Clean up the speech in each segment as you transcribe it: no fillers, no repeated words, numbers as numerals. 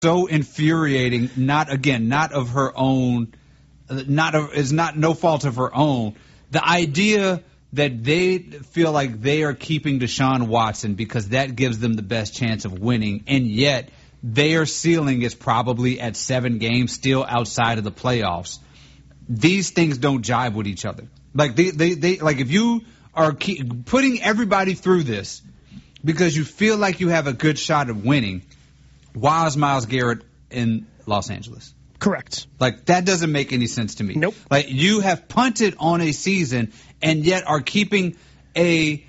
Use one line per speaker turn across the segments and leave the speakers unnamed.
so infuriating. Not of her own, no fault of her own. The idea that they feel like they are keeping Deshaun Watson because that gives them the best chance of winning, and yet their ceiling is probably at 7 games, still outside of the playoffs. These things don't jive with each other. Like they like if you are putting everybody through this because you feel like you have a good shot of winning, why is Myles Garrett in Los Angeles?
Correct.
Like, that doesn't make any sense to me.
Nope.
Like, you have punted on a season and yet are keeping a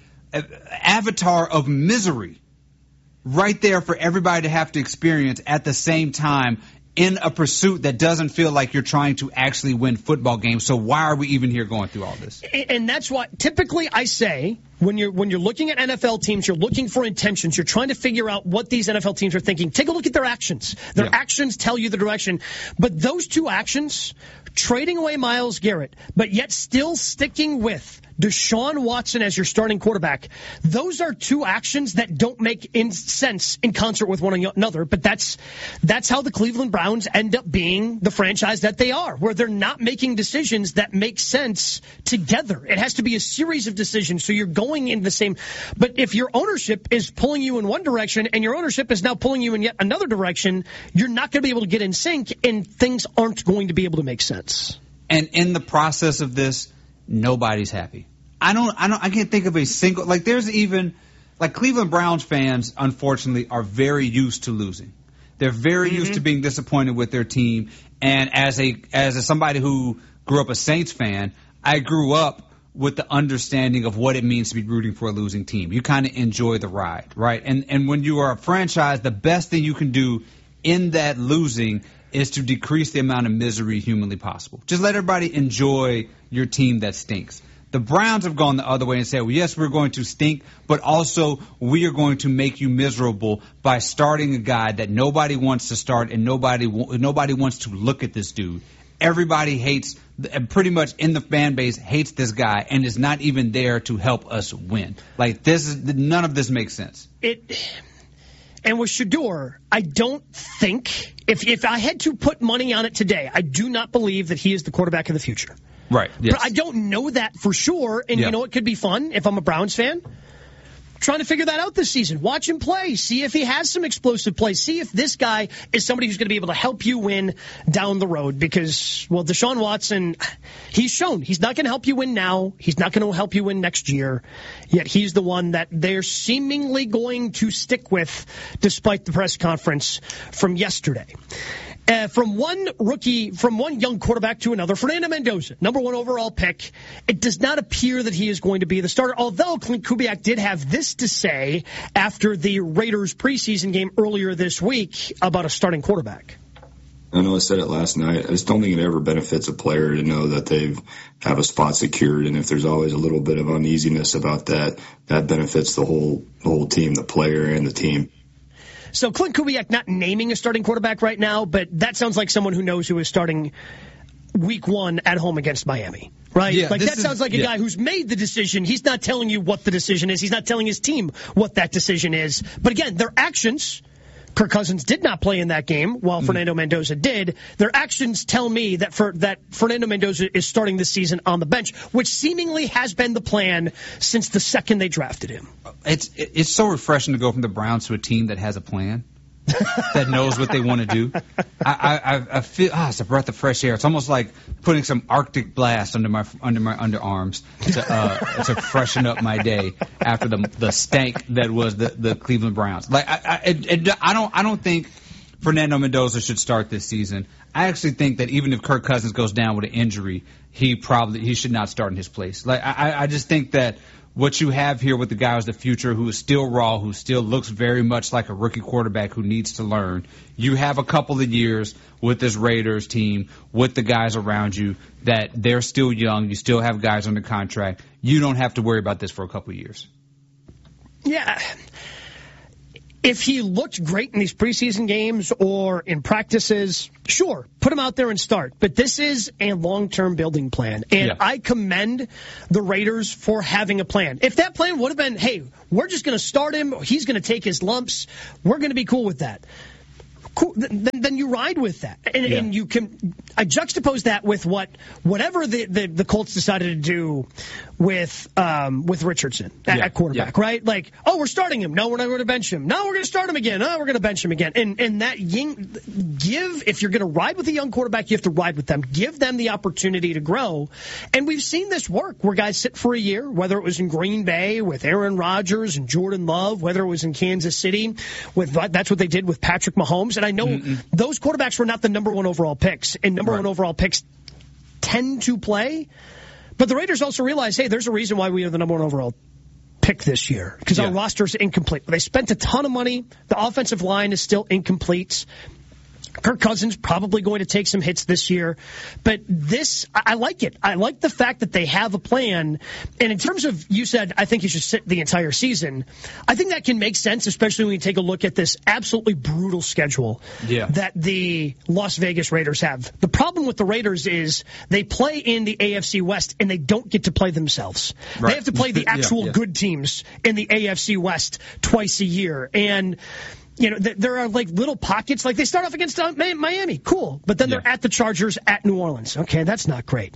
avatar of misery right there for everybody to have to experience at the same time in a pursuit that doesn't feel like you're trying to actually win football games. So why are we even here going through all this?
And that's why typically I say when you're looking at NFL teams, you're looking for intentions. You're trying to figure out what these NFL teams are thinking. Take a look at their actions. Their actions tell you the direction. But those two actions, trading away Myles Garrett, but yet still sticking with Deshaun Watson as your starting quarterback, those are two actions that don't make sense in concert with one another. But that's how the Cleveland Browns end up being the franchise that they are, where they're not making decisions that make sense together. It has to be a series of decisions, so you're going in the same. But if your ownership is pulling you in one direction and your ownership is now pulling you in yet another direction, you're not going to be able to get in sync, and things aren't going to be able to make sense.
And in the process of this, nobody's happy. I can't think of a single, like, there's even, like, Cleveland Browns fans, unfortunately, are very used to losing. They're very used to being disappointed with their team. And as somebody who grew up a Saints fan, I grew up with the understanding of what it means to be rooting for a losing team. You kind of enjoy the ride, right? And when you are a franchise, the best thing you can do in that losing is to decrease the amount of misery humanly possible. Just let everybody enjoy your team that stinks. The Browns have gone the other way and said, well, yes, we're going to stink, but also we are going to make you miserable by starting a guy that nobody wants to start and nobody wants to look at this dude. Everybody hates, pretty much in the fan base, hates this guy and is not even there to help us win. Like, none of this makes sense.
And with Shedeur, I don't think, if I had to put money on it today, I do not believe that he is the quarterback of the future.
Right. Yes.
But I don't know that for sure. And, you know, it could be fun if I'm a Browns fan. Trying to figure that out this season. Watch him play. See if he has some explosive plays. See if this guy is somebody who's going to be able to help you win down the road. Because, well, Deshaun Watson, he's shown he's not going to help you win now. He's not going to help you win next year. Yet he's the one that they're seemingly going to stick with despite the press conference from yesterday. From one young quarterback to another, Fernando Mendoza, number 1 overall pick, it does not appear that he is going to be the starter, although Clint Kubiak did have this to say after the Raiders preseason game earlier this week about a starting quarterback.
I know I said it last night. I just don't think it ever benefits a player to know that they have a spot secured, and if there's always a little bit of uneasiness about that, that benefits the whole team, the player and the team.
So Clint Kubiak not naming a starting quarterback right now, but that sounds like someone who knows who is starting week 1 at home against Miami, right?
Yeah,
like that sounds like a guy who's made the decision. He's not telling you what the decision is. He's not telling his team what that decision is. But again, their actions, Kirk Cousins did not play in that game while Fernando Mendoza did. Their actions tell me that Fernando Mendoza is starting this season on the bench, which seemingly has been the plan since the second they drafted him.
It's so refreshing to go from the Browns to a team that has a plan, that knows what they want to do. I feel it's a breath of fresh air. It's almost like putting some Arctic blast under my underarms to freshen up my day after the stank that was the Cleveland Browns. Like I don't think Fernando Mendoza should start this season. I actually think that even if Kirk Cousins goes down with an injury, he should not start in his place. Like I just think that what you have here with the guy who's the future, who is still raw, who still looks very much like a rookie quarterback who needs to learn. You have a couple of years with this Raiders team, with the guys around you, that they're still young. You still have guys under contract. You don't have to worry about this for a couple of years.
Yeah. If he looked great in these preseason games or in practices, sure, put him out there and start. But this is a long-term building plan. And I commend the Raiders for having a plan. If that plan would have been, hey, we're just going to start him, he's going to take his lumps, we're going to be cool with that. cool. Then you ride with that, and you can. I juxtapose that with whatever the Colts decided to do with Richardson at quarterback, right? Like, oh, we're starting him. No, we're not going to bench him. No, we're going to start him again. No, we're going to bench him again. And that if you're going to ride with a young quarterback, you have to ride with them. Give them the opportunity to grow. And we've seen this work where guys sit for a year, whether it was in Green Bay with Aaron Rodgers and Jordan Love, whether it was in Kansas City that's what they did with Patrick Mahomes. And I know those quarterbacks were not the number 1 overall picks, and number 1 overall picks tend to play. But the Raiders also realize, hey, there's a reason why we are the number 1 overall pick this year, because our roster's incomplete. They spent a ton of money. The offensive line is still incomplete. Kirk Cousins probably going to take some hits this year. But I like it. I like the fact that they have a plan. And in terms of, you said, I think you should sit the entire season. I think that can make sense, especially when you take a look at this absolutely brutal schedule that the Las Vegas Raiders have. The problem with the Raiders is they play in the AFC West, and they don't get to play themselves. Right. They have to play the actual good teams in the AFC West twice a year. And there are like little pockets. Like they start off against Miami, cool, but then they're at the Chargers, at New Orleans. Okay, that's not great.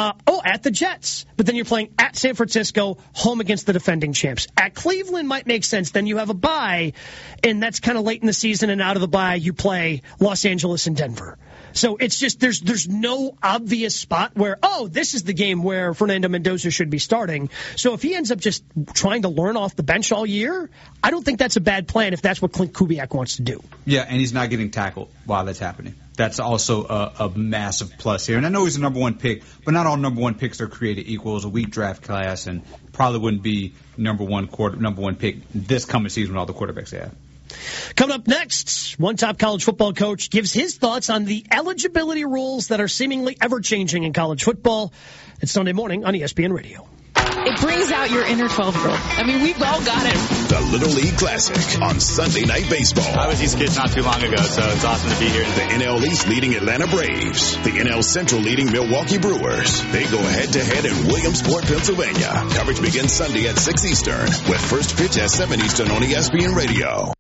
At the Jets, but then you're playing at San Francisco, home against the defending champs. At Cleveland might make sense. Then you have a bye, and that's kind of late in the season. And out of the bye, you play Los Angeles and Denver. So it's just there's no obvious spot where, this is the game where Fernando Mendoza should be starting. So if he ends up just trying to learn off the bench all year, I don't think that's a bad plan if that's what Clint Kubiak wants to do. Yeah, and he's not getting tackled while that's happening. That's also a massive plus here. And I know he's a number 1 pick, but not all number 1 picks are created equal. It was a weak draft class, and probably wouldn't be number one pick this coming season with all the quarterbacks they have. Coming up next, one top college football coach gives his thoughts on the eligibility rules that are seemingly ever-changing in college football. It's Sunday morning on ESPN Radio.
It brings out your inner 12-year-old. I mean, we've all got it.
The Little League Classic on Sunday Night Baseball.
I was these kids not too long ago, so it's awesome to be here.
The NL East leading Atlanta Braves. The NL Central leading Milwaukee Brewers. They go head-to-head in Williamsport, Pennsylvania. Coverage begins Sunday at 6 Eastern with first pitch at 7 Eastern on ESPN Radio.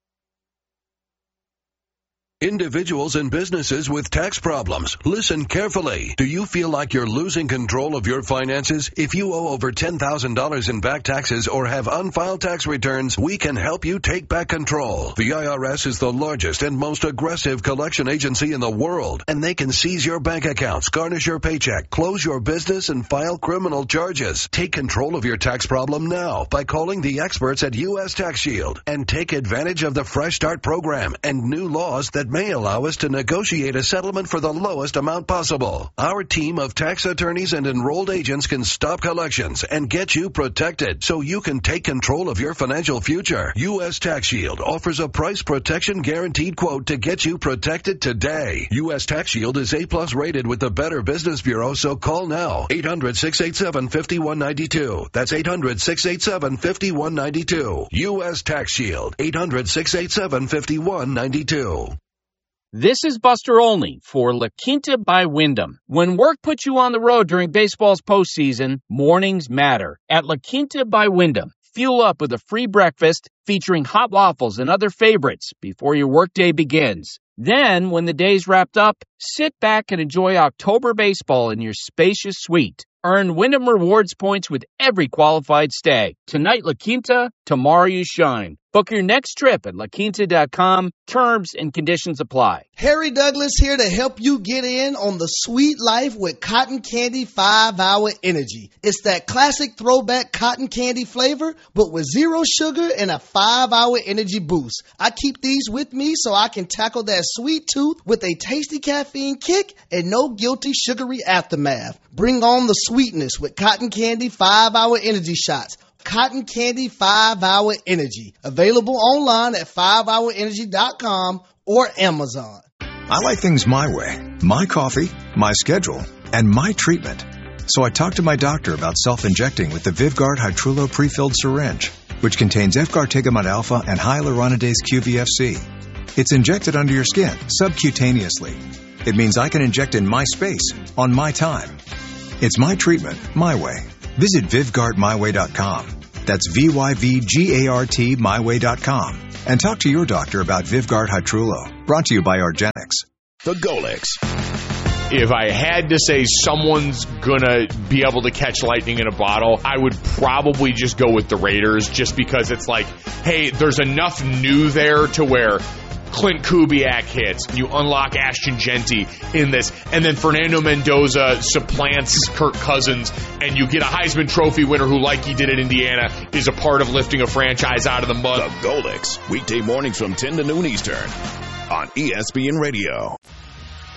Individuals and businesses with tax problems, listen carefully. Do you feel like you're losing control of your finances? If you owe over $10,000 in back taxes or have unfiled tax returns, we can help you take back control. The IRS is the largest and most aggressive collection agency in the world, and they can seize your bank accounts, garnish your paycheck, close your business, and file criminal charges. Take control of your tax problem now by calling the experts at U.S. Tax Shield and take advantage of the Fresh Start program and new laws that may allow us to negotiate a settlement for the lowest amount possible. Our team of tax attorneys and enrolled agents can stop collections and get you protected so you can take control of your financial future. U.S. Tax Shield offers a price protection guaranteed quote to get you protected today. U.S. Tax Shield is A+ rated with the Better Business Bureau, so call now. 800-687-5192. That's 800-687-5192. U.S. Tax Shield. 800-687-5192.
This is Buster Olney for La Quinta by Wyndham. When work puts you on the road during baseball's postseason, mornings matter. At La Quinta by Wyndham, fuel up with a free breakfast featuring hot waffles and other favorites before your workday begins. Then, when the day's wrapped up, sit back and enjoy October baseball in your spacious suite. Earn Wyndham Rewards points with every qualified stay. Tonight, La Quinta, tomorrow you shine. Book your next trip at LaQuinta.com. Terms and conditions apply.
Harry Douglas here to help you get in on the sweet life with Cotton Candy 5-Hour Energy. It's that classic throwback cotton candy flavor, but with zero sugar and a 5-hour energy boost. I keep these with me so I can tackle that sweet tooth with a tasty caffeine kick and no guilty sugary aftermath. Bring on the sweetness with Cotton Candy 5-Hour Energy Shots. Cotton Candy 5-Hour Energy. Available online at 5hourenergy.com or Amazon.
I like things my way. My coffee, my schedule, and my treatment. So I talked to my doctor about self-injecting with the Vyvgart Hytrulo prefilled syringe, which contains F-gartigimod alpha and hyaluronidase QVFC. It's injected under your skin, subcutaneously. It means I can inject in my space, on my time. It's my treatment, my way. Visit VyvgartMyWay.com. That's VYVGART myway.com. And talk to your doctor about Vivgard Hytrulo, brought to you by Argenix.
The Golix.
If I had to say someone's gonna be able to catch lightning in a bottle, I would probably just go with the Raiders, just because it's like, hey, there's enough new there to where Clint Kubiak hits, you unlock Ashton Genty in this, and then Fernando Mendoza supplants Kirk Cousins, and you get a Heisman Trophy winner who, like he did at Indiana, is a part of lifting a franchise out of the mud.
The Golix, weekday mornings from 10 to noon Eastern on ESPN Radio.